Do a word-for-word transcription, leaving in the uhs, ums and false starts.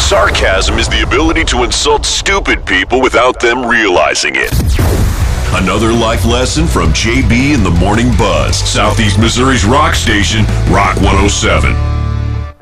Sarcasm is the ability to insult stupid people without them realizing it. Another life lesson from J B and the Morning Buzz, Southeast Missouri's rock station, Rock one oh seven.